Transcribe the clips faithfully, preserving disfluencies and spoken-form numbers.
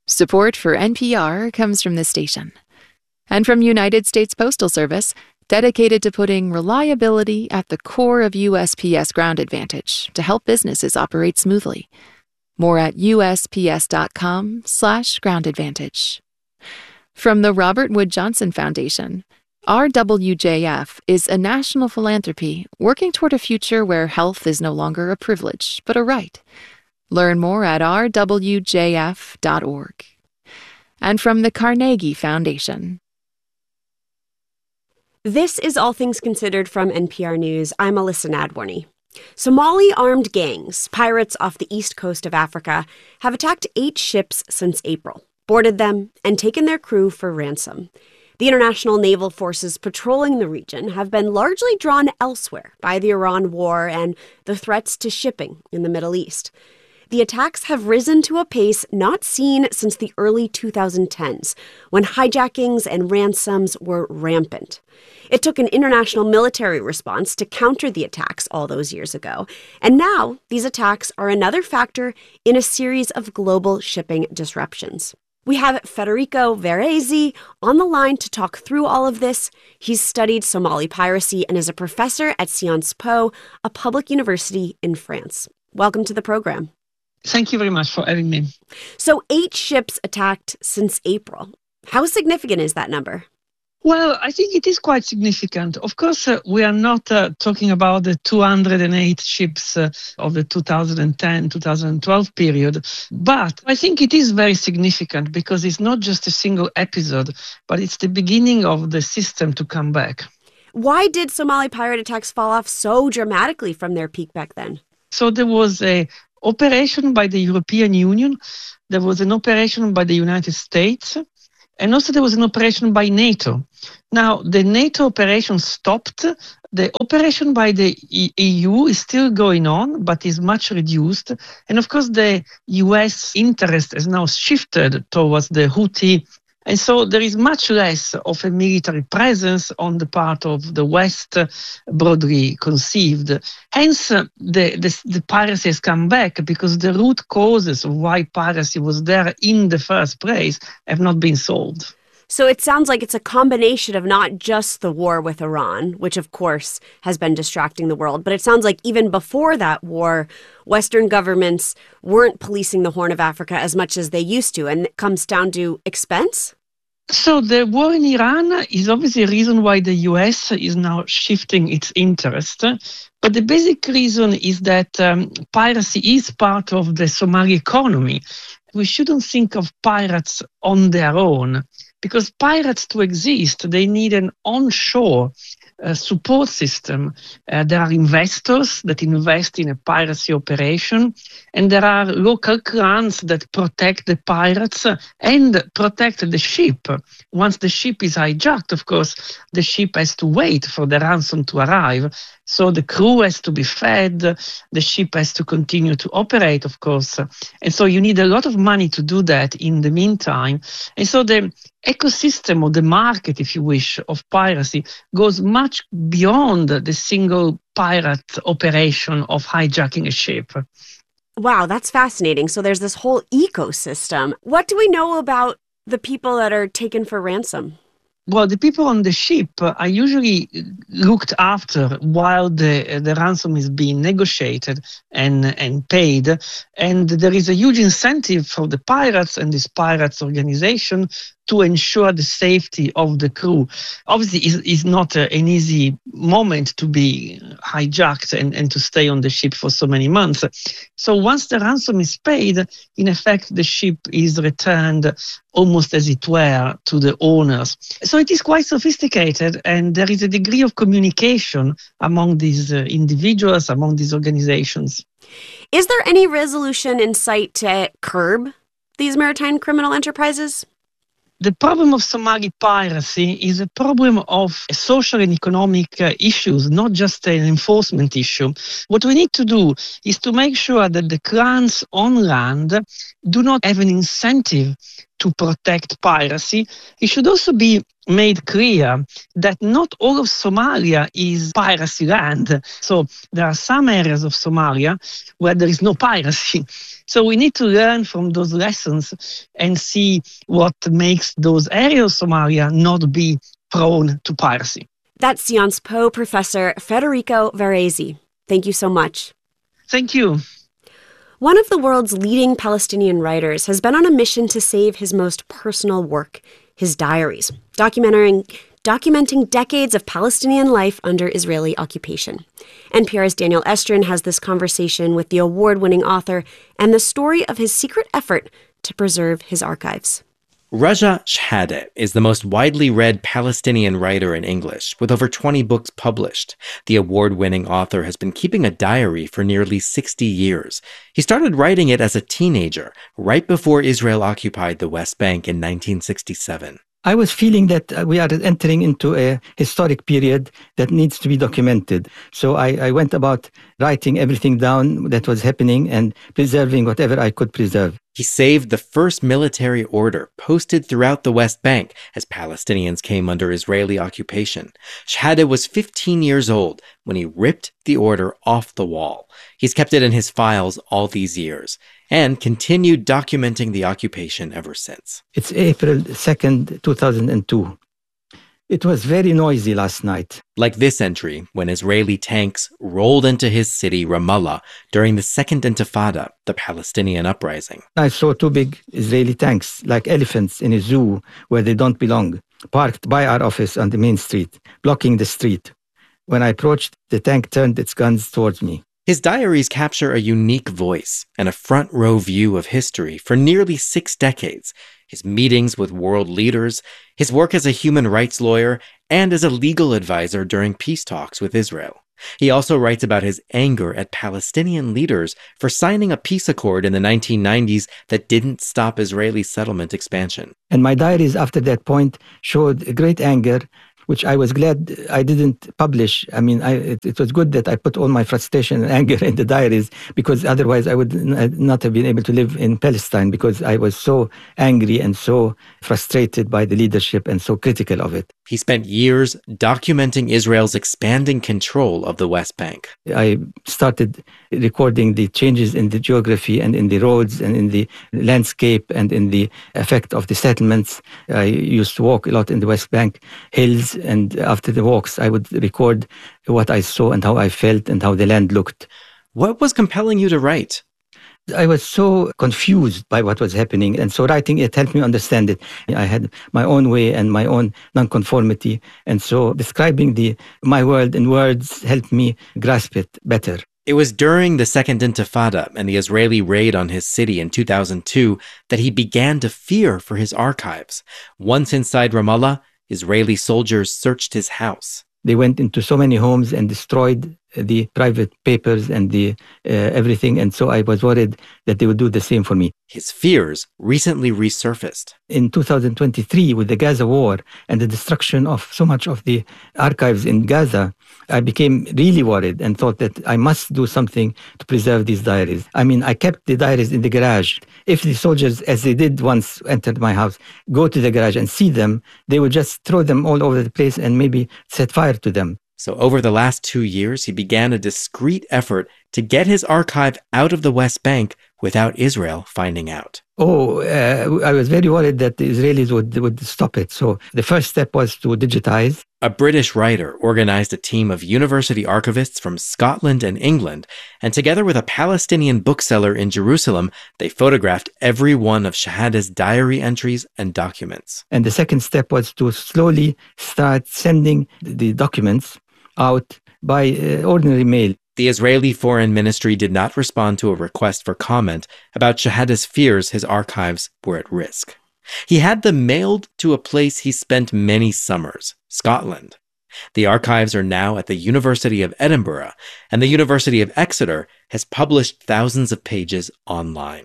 Support for N P R comes from this station. And from United States Postal Service, dedicated to putting reliability at the core of U S P S Ground Advantage to help businesses operate smoothly. More at usps.com slash ground advantage. From the Robert Wood Johnson Foundation, R W J F is a national philanthropy working toward a future where health is no longer a privilege, but a right. Learn more at r w j f dot org. And from the Carnegie Foundation. This is All Things Considered from N P R News. I'm Alyssa Nadworny. Somali armed gangs, pirates off the east coast of Africa, have attacked eight ships since April, boarded them, and taken their crew for ransom. The international naval forces patrolling the region have been largely drawn elsewhere by the Iran war and the threats to shipping in the Middle East. The attacks have risen to a pace not seen since the early twenty tens, when hijackings and ransoms were rampant. It took an international military response to counter the attacks all those years ago, and now these attacks are another factor in a series of global shipping disruptions. We have Federico Verresi on the line to talk through all of this. He's studied Somali piracy and is a professor at Sciences Po, a public university in France. Welcome to the program. Thank you very much for having me. So eight ships attacked since April. How significant is that number? Well, I think it is quite significant. Of course, uh, we are not uh, talking about the two hundred eight ships uh, of the two thousand ten to two thousand twelve period, but I think it is very significant because it's not just a single episode, but it's the beginning of the system to come back. Why did Somali pirate attacks fall off so dramatically from their peak back then? So there was a operation by the European Union, there was an operation by the United States, and also there was an operation by NATO. Now, the NATO operation stopped. The operation by the E U is still going on, but is much reduced. And of course, the U S interest has now shifted towards the Houthi. And so there is much less of a military presence on the part of the West, uh, broadly conceived. Hence, uh, the, the, the piracy has come back because the root causes of why piracy was there in the first place have not been solved. So it sounds like it's a combination of not just the war with Iran, which of course has been distracting the world, but it sounds like even before that war, Western governments weren't policing the Horn of Africa as much as they used to, and it comes down to expense? So the war in Iran is obviously a reason why the U S is now shifting its interest. But the basic reason is that um, piracy is part of the Somali economy. We shouldn't think of pirates on their own, because pirates to exist, they need an onshore uh, support system. Uh, there are investors that invest in a piracy operation, and there are local clans that protect the pirates and protect the ship. Once the ship is hijacked, of course, the ship has to wait for the ransom to arrive. So the crew has to be fed, the ship has to continue to operate, of course. And so you need a lot of money to do that in the meantime. And so the ecosystem or the market, if you wish, of piracy goes much beyond the single pirate operation of hijacking a ship. Wow, that's fascinating. So there's this whole ecosystem. What do we know about the people that are taken for ransom? Well, the people on the ship are usually looked after while the the ransom is being negotiated and, and paid. And there is a huge incentive for the pirates and this pirates organization to ensure the safety of the crew. Obviously, it's, it's not a, an easy moment to be hijacked and, and to stay on the ship for so many months. So once the ransom is paid, in effect, the ship is returned almost as it were to the owners. So it is quite sophisticated, and there is a degree of communication among these uh, individuals, among these organizations. Is there any resolution in sight to curb these maritime criminal enterprises? The problem of Somali piracy is a problem of social and economic uh, issues, not just an enforcement issue. What we need to do is to make sure that the clans on land do not have an incentive to protect piracy, it should also be made clear that not all of Somalia is piracy land. So there are some areas of Somalia where there is no piracy. So we need to learn from those lessons and see what makes those areas of Somalia not be prone to piracy. That's Sciences Po professor Federico Varese. Thank you so much. Thank you. One of the world's leading Palestinian writers has been on a mission to save his most personal work, his diaries, documenting, documenting decades of Palestinian life under Israeli occupation. N P R's Daniel Estrin has this conversation with the award-winning author and the story of his secret effort to preserve his archives. Raja Shehadeh is the most widely read Palestinian writer in English, with over twenty books published. The award-winning author has been keeping a diary for nearly sixty years. He started writing it as a teenager, right before Israel occupied the West Bank in nineteen sixty-seven. I was feeling that we are entering into a historic period that needs to be documented. So I, I went about writing everything down that was happening and preserving whatever I could preserve. He saved the first military order posted throughout the West Bank as Palestinians came under Israeli occupation. Shehadeh was fifteen years old when he ripped the order off the wall. He's kept it in his files all these years and continued documenting the occupation ever since. It's April second, two thousand two. It was very noisy last night. Like this entry, when Israeli tanks rolled into his city, Ramallah, during the Second Intifada, the Palestinian uprising. I saw two big Israeli tanks, like elephants in a zoo where they don't belong, parked by our office on the main street, blocking the street. When I approached, the tank turned its guns towards me. His diaries capture a unique voice and a front-row view of history for nearly six decades. His meetings with world leaders, his work as a human rights lawyer, and as a legal advisor during peace talks with Israel. He also writes about his anger at Palestinian leaders for signing a peace accord in the nineteen nineties that didn't stop Israeli settlement expansion. And my diaries after that point showed great anger, which I was glad I didn't publish. I mean, I, it, it was good that I put all my frustration and anger in the diaries, because otherwise I would n- not have been able to live in Palestine, because I was so angry and so frustrated by the leadership and so critical of it. He spent years documenting Israel's expanding control of the West Bank. I started recording the changes in the geography and in the roads and in the landscape and in the effect of the settlements. I used to walk a lot in the West Bank hills, and after the walks, I would record what I saw and how I felt and how the land looked. What was compelling you to write? I was so confused by what was happening, and so writing it helped me understand it. I had my own way and my own nonconformity, and so describing the my world in words helped me grasp it better. It was during the Second Intifada and the Israeli raid on his city in two thousand two that he began to fear for his archives. Once inside Ramallah, Israeli soldiers searched his house. They went into so many homes and destroyed the private papers and the uh, everything, and so I was worried that they would do the same for me. His fears recently resurfaced. In two thousand twenty-three, with the Gaza war and the destruction of so much of the archives in Gaza, I became really worried and thought that I must do something to preserve these diaries. I mean, I kept the diaries in the garage. If the soldiers, as they did once, entered my house, go to the garage and see them, they would just throw them all over the place and maybe set fire to them. So over the last two years, he began a discreet effort to get his archive out of the West Bank without Israel finding out. Oh, uh, I was very worried that the Israelis would, would stop it. So the first step was to digitize. A British writer organized a team of university archivists from Scotland and England, and together with a Palestinian bookseller in Jerusalem, they photographed every one of Shehadeh's diary entries and documents. And the second step was to slowly start sending the documents out by uh, ordinary mail. The Israeli Foreign Ministry did not respond to a request for comment about Shehadeh's fears his archives were at risk. He had them mailed to a place he spent many summers, Scotland. The archives are now at the University of Edinburgh, and the University of Exeter has published thousands of pages online.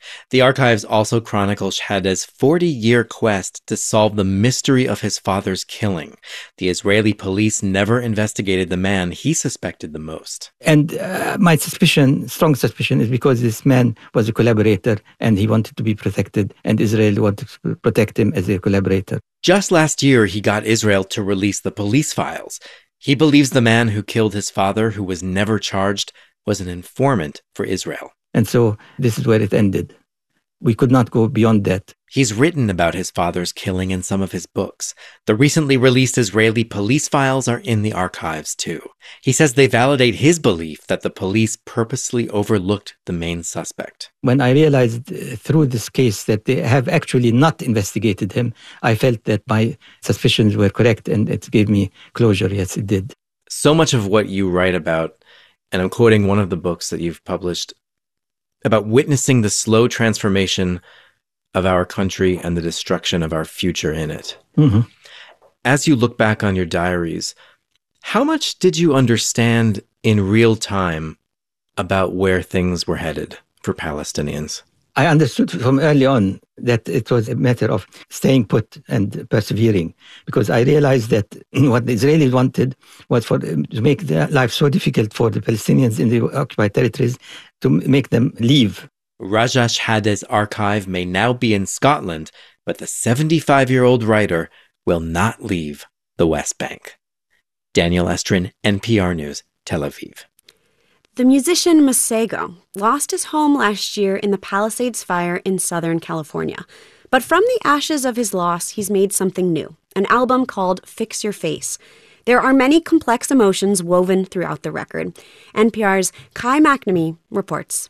The archives also chronicle Shahada's forty-year quest to solve the mystery of his father's killing. The Israeli police never investigated the man he suspected the most. And uh, my suspicion, strong suspicion, is because this man was a collaborator and he wanted to be protected, and Israel wanted to protect him as a collaborator. Just last year, he got Israel to release the police files. He believes the man who killed his father, who was never charged, was an informant for Israel. And so this is where it ended. We could not go beyond that. He's written about his father's killing in some of his books. The recently released Israeli police files are in the archives, too. He says they validate his belief that the police purposely overlooked the main suspect. When I realized uh, through this case that they have actually not investigated him, I felt that my suspicions were correct, and it gave me closure. Yes, it did. So much of what you write about, and I'm quoting one of the books that you've published, about witnessing the slow transformation of our country and the destruction of our future in it. Mm-hmm. As you look back on your diaries, how much did you understand in real time about where things were headed for Palestinians? I understood from early on that it was a matter of staying put and persevering, because I realized that what the Israelis wanted was for to make their life so difficult for the Palestinians in the occupied territories, to make them leave. Raja Shahada's archive may now be in Scotland, but the seventy-five-year-old writer will not leave the West Bank. Daniel Estrin, N P R News, Tel Aviv. The musician Masego lost his home last year in the Palisades fire in Southern California. But from the ashes of his loss, he's made something new, an album called Fix Your Face. There are many complex emotions woven throughout the record. N P R's Kai McNamee reports.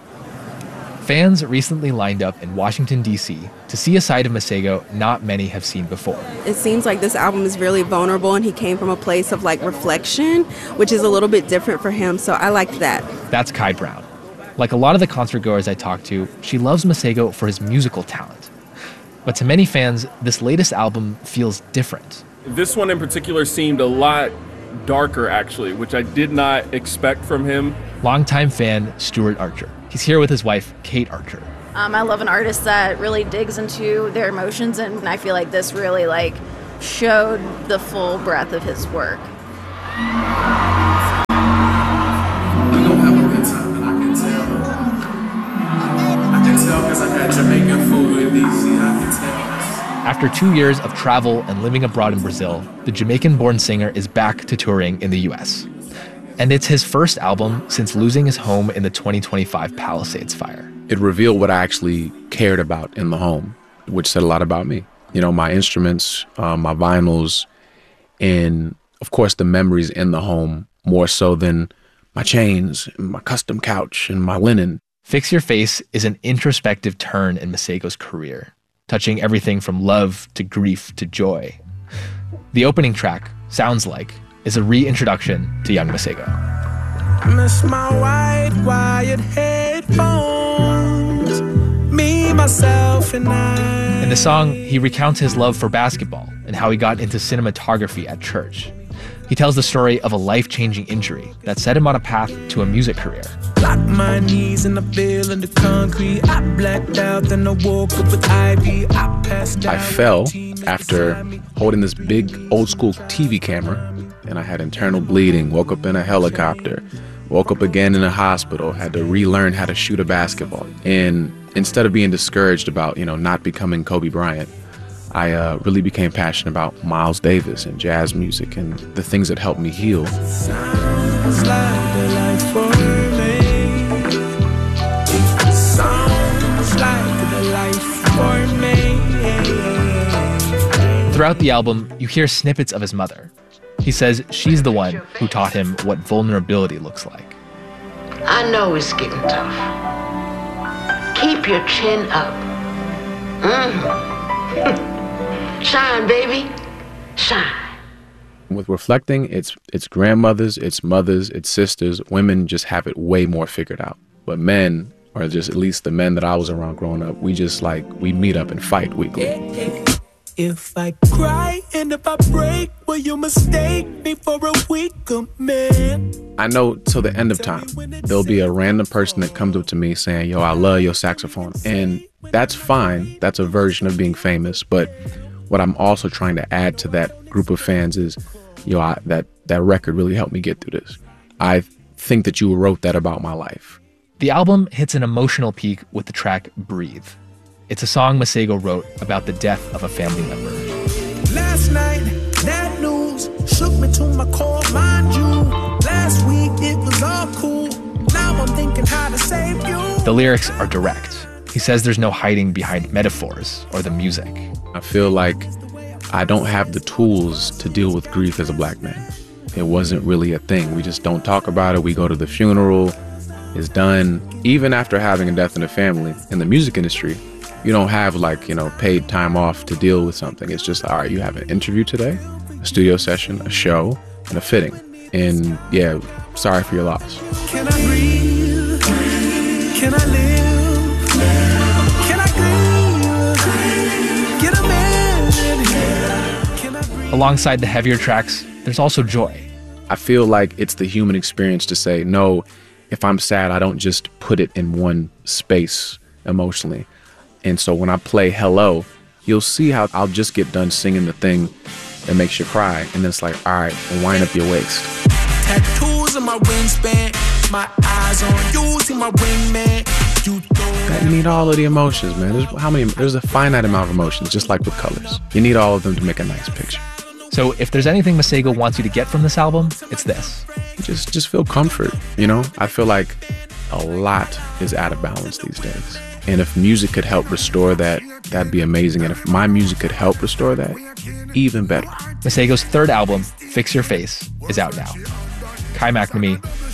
Fans recently lined up in Washington, D C to see a side of Masego not many have seen before. It seems like this album is really vulnerable, and he came from a place of like reflection, which is a little bit different for him, so I liked that. That's Kai Brown. Like a lot of the concert goers I talked to, she loves Masego for his musical talent. But to many fans, this latest album feels different. This one in particular seemed a lot darker, actually, which I did not expect from him. Longtime fan Stuart Archer. He's here with his wife, Kate Archer. Um, I love an artist that really digs into their emotions, and I feel like this really like showed the full breadth of his work. I don't have a good time, and I can tell. I can tell because I had Jamaican food in D C. I can tell. After two years of travel and living abroad in Brazil, the Jamaican-born singer is back to touring in the U S. And it's his first album since losing his home in the twenty twenty-five Palisades fire. It revealed what I actually cared about in the home, which said a lot about me. You know, my instruments, uh, my vinyls, and of course the memories in the home, more so than my chains, and my custom couch, and my linen. Fix Your Face is an introspective turn in Masego's career, touching everything from love to grief to joy. The opening track, Sounds Like, is a reintroduction to young Masego. I miss my white, wired headphones, me, myself, and I. In the song, he recounts his love for basketball and how he got into cinematography at church. He tells the story of a life-changing injury that set him on a path to a music career. Lock my knees and I fell in the concrete. I blacked out, then I woke up with ivy. I passed out. I fell after holding this big old-school T V camera, and I had internal bleeding, woke up in a helicopter, woke up again in a hospital, had to relearn how to shoot a basketball. And instead of being discouraged about, you know, not becoming Kobe Bryant, I uh, really became passionate about Miles Davis and jazz music and the things that helped me heal. Sounds like the life for me. Sounds like the life for me. Throughout the album, you hear snippets of his mother. He says she's the one who taught him what vulnerability looks like. I know it's getting tough. Keep your chin up. Mm-hmm. Shine, baby. Shine. With reflecting, it's it's grandmothers, it's mothers, it's sisters. Women just have it way more figured out. But men, or just at least the men that I was around growing up, we just like, we meet up and fight weekly. If I cry and if I break, will you mistake me for a weaker man? I know till the end of time, there'll be a random person that comes up to me saying, yo, I love your saxophone. And that's fine. That's a version of being famous. But what I'm also trying to add to that group of fans is, yo, I, that, that record really helped me get through this. I think that you wrote that about my life. The album hits an emotional peak with the track Breathe. It's a song Masego wrote about the death of a family member. Last night, that news shook me to my core, mind you. Last week, it was all cool. Now I'm thinking how to save you. The lyrics are direct. He says there's no hiding behind metaphors or the music. I feel like I don't have the tools to deal with grief as a black man. It wasn't really a thing. We just don't talk about it. We go to the funeral. It's done. Even after having a death in the family, in the music industry, you don't have like, you know, paid time off to deal with something. It's just, all right, you have an interview today, a studio session, a show, and a fitting. And yeah, sorry for your loss. Can I breathe? Can I live? Can I grieve? Get a minute? Can I breathe? Alongside the heavier tracks, there's also joy. I feel like it's the human experience to say, no, if I'm sad, I don't just put it in one space emotionally. And so when I play Hello, you'll see how I'll just get done singing the thing that makes you cry. And then it's like, all right, wind up your waist. Tattoos on my wingspan, my eyes on you, see my wingman. You that you need all of the emotions, man. There's how many? There's a finite amount of emotions, just like with colors. You need all of them to make a nice picture. So if there's anything Masego wants you to get from this album, it's this. Just, just feel comfort, you know? I feel like a lot is out of balance these days. And if music could help restore that, that'd be amazing. And if my music could help restore that, even better. Masego's third album, Fix Your Face, is out now. Kai McNamee,